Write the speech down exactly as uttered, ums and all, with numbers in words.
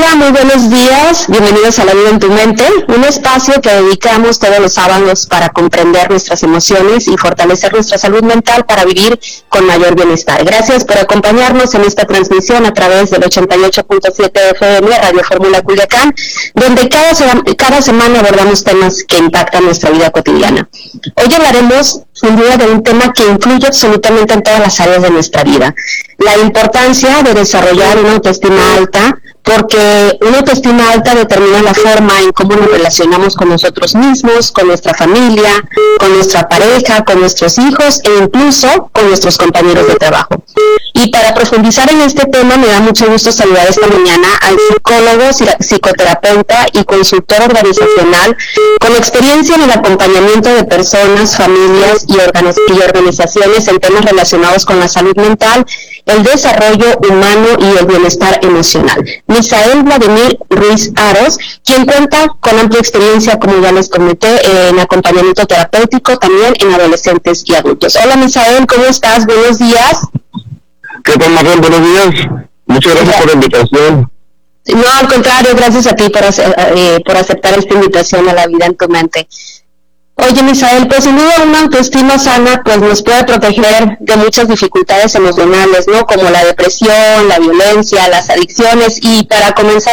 Hola, muy buenos días, bienvenidos a La Vida en tu Mente, un espacio que dedicamos todos los sábados para comprender nuestras emociones y fortalecer nuestra salud mental para vivir con mayor bienestar. Gracias por acompañarnos en esta transmisión a través del ochenta y ocho punto siete F M Radio Fórmula Culiacán, donde cada, cada semana abordamos temas que impactan nuestra vida cotidiana. Hoy hablaremos sin duda de un tema que influye absolutamente en todas las áreas de nuestra vida, la importancia de desarrollar una autoestima alta, porque una autoestima alta determina la forma en cómo nos relacionamos con nosotros mismos, con nuestra familia, con nuestra pareja, con nuestros hijos e incluso con nuestros compañeros de trabajo. Y para profundizar en este tema me da mucho gusto saludar esta mañana al psicólogo, psicoterapeuta y consultor organizacional con experiencia en el acompañamiento de personas, familias y, organiz y organizaciones en temas relacionados con la salud mental, el desarrollo humano y el bienestar emocional. Misael Vladimir Ruiz Aros, quien cuenta con amplia experiencia, como ya les comenté, en acompañamiento terapéutico, también en adolescentes y adultos. Hola Misael, ¿cómo estás? Buenos días. ¿Qué tal, Marlene? Buenos días. Muchas gracias por la invitación. No, al contrario, gracias a ti por, eh, por aceptar esta invitación a La Vida en tu Mente. Oye, Misael, pues sin duda una autoestima sana pues nos puede proteger de muchas dificultades emocionales, ¿no? Como la depresión, la violencia, las adicciones, y para comenzar